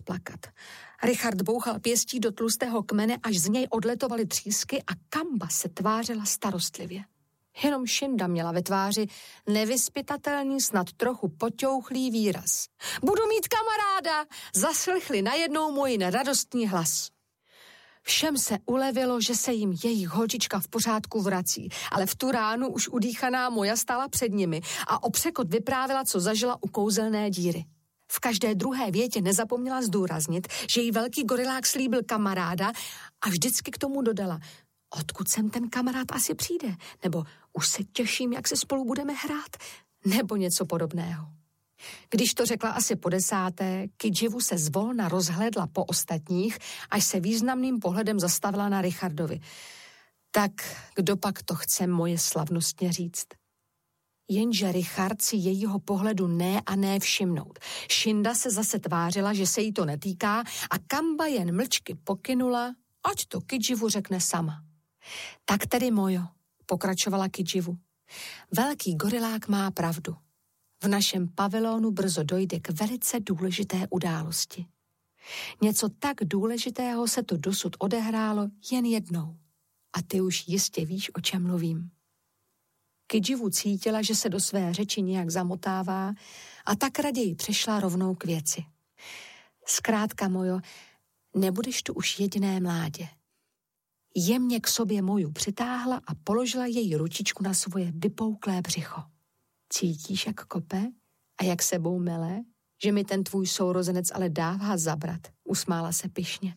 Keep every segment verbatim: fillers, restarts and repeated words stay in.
zaplakat. Richard bouchal pěstí do tlustého kmene, až z něj odletovaly třísky a Kamba se tvářila starostlivě. Jenom Šinda měla ve tváři nevyzpytatelný, snad trochu poťouchlý výraz. Budu mít kamaráda, zaslechli najednou můj neradostný hlas. Všem se ulevilo, že se jim jejich holčička v pořádku vrací, ale v tu ránu už udýchaná Moja stála před nimi a o překot vyprávěla, co zažila u kouzelné díry. V každé druhé větě nezapomněla zdůraznit, že jí velký gorilák slíbil kamaráda a vždycky k tomu dodala: odkud sem ten kamarád asi přijde, nebo už se těším, jak se spolu budeme hrát, nebo něco podobného. Když to řekla asi po desáté, Kidživu se zvolna rozhlédla po ostatních, až se významným pohledem zastavila na Richardovi. Tak kdo pak to chce Moje slavnostně říct? Jenže Richard si jejího pohledu ne a ne všimnout. Šinda se zase tvářila, že se jí to netýká a Kamba jen mlčky pokynula, ať to Kidživu řekne sama. Tak tedy Mojo, pokračovala Kidživu. Velký gorilák má pravdu. V našem pavilonu brzo dojde k velice důležité události. Něco tak důležitého se to dosud odehrálo jen jednou. A ty už jistě víš, o čem mluvím. Kidživu cítila, že se do své řeči nějak zamotává a tak raději přešla rovnou k věci. Zkrátka, Mojo, nebudeš tu už jediné mládě. Jemně k sobě Moju přitáhla a položila její ručičku na svoje vypouklé břicho. Cítíš, jak kope a jak sebou mele, že mi ten tvůj sourozenec ale dává zabrat, usmála se pyšně.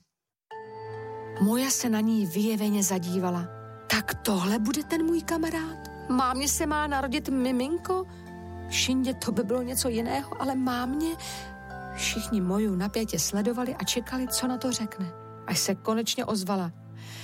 Moja se na ní vyjeveně zadívala. Tak tohle bude ten můj kamarád? Mámě se má narodit miminko? Šindě to by bylo něco jiného, ale mámě... Všichni Moju napětě sledovali a čekali, co na to řekne. Až se konečně ozvala.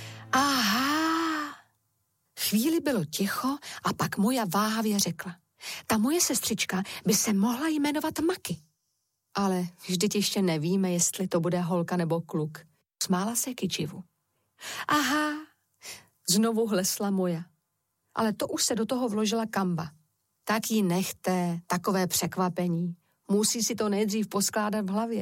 Aha! Chvíli bylo ticho a pak Moja váhavě řekla. Ta moje sestřička by se mohla jmenovat Maki. Ale vždyť ještě nevíme, jestli to bude holka nebo kluk. Smála se Kidživu. Aha, znovu hlesla Moja. Ale to už se do toho vložila Kamba. Tak jí nechte, takové překvapení. Musí si to nejdřív poskládat v hlavě.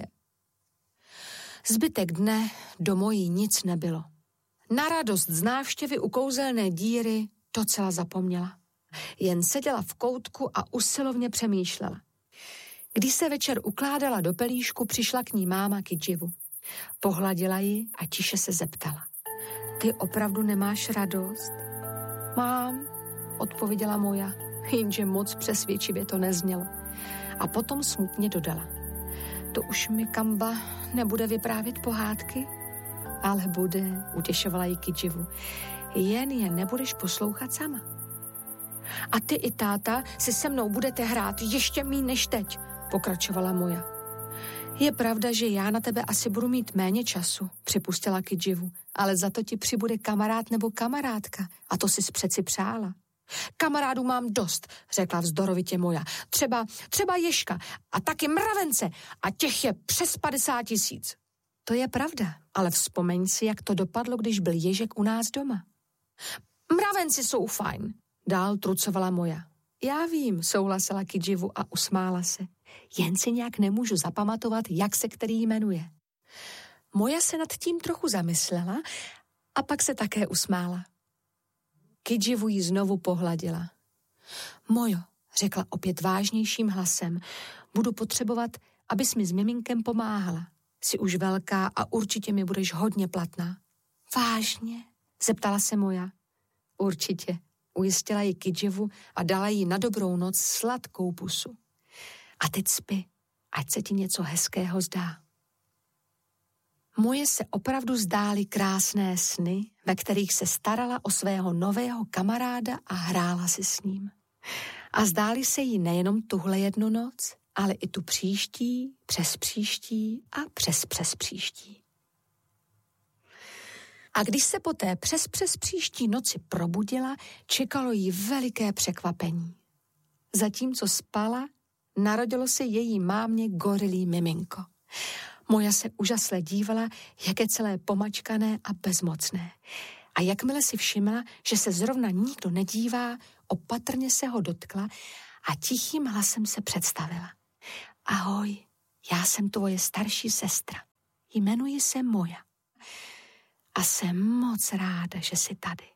Zbytek dne do Mojí nic nebylo. Na radost z návštěvy u kouzelné díry docela zapomněla. Jen seděla v koutku a usilovně přemýšlela. Když se večer ukládala do pelíšku, přišla k ní máma Kidživu. Pohladila ji a tiše se zeptala. Ty opravdu nemáš radost? Mám, odpověděla Moja, jenže moc přesvědčivě to neznělo. A potom smutně dodala. To už mi Kamba nebude vyprávět pohádky? Ale bude, utěšovala ji Kidživu. Jen je nebudeš poslouchat sama. A ty i táta si se mnou budete hrát ještě míň než teď, pokračovala Moja. Je pravda, že já na tebe asi budu mít méně času, připustila Kidživu, ale za to ti přibude kamarád nebo kamarádka a to jsi přeci přála. Kamarádů mám dost, řekla vzdorovitě Moja. Třeba, třeba Ježka a taky mravence a těch je přes padesát tisíc. To je pravda, ale vzpomeň si, jak to dopadlo, když byl Ježek u nás doma. Mravenci jsou fajn, dál trucovala Moja. Já vím, souhlasila Kidživu a usmála se. Jen si nějak nemůžu zapamatovat, jak se který jmenuje. Moja se nad tím trochu zamyslela a pak se také usmála. Kidživu ji znovu pohladila. Mojo, řekla opět vážnějším hlasem, budu potřebovat, abys mi s miminkem pomáhala. Jsi už velká a určitě mi budeš hodně platná. Vážně? Zeptala se Moja. Určitě, ujistila ji Kidživu a dala jí na dobrou noc sladkou pusu. A teď spi, ať se ti něco hezkého zdá. Moje se opravdu zdály krásné sny, ve kterých se starala o svého nového kamaráda a hrála si s ním. A zdály se jí nejenom tuhle jednu noc, ale i tu příští, přes příští a přes přes příští. A když se poté přes přes příští noci probudila, čekalo jí veliké překvapení. Zatímco spala, narodilo se její mámě gorilí miminko. Moja se úžasle dívala, jak je celé pomačkané a bezmocné. A jakmile si všimla, že se zrovna nikdo nedívá, opatrně se ho dotkla a tichým hlasem se představila. Ahoj, já jsem tvoje starší sestra. Jmenuji se Moja a jsem moc ráda, že jsi tady.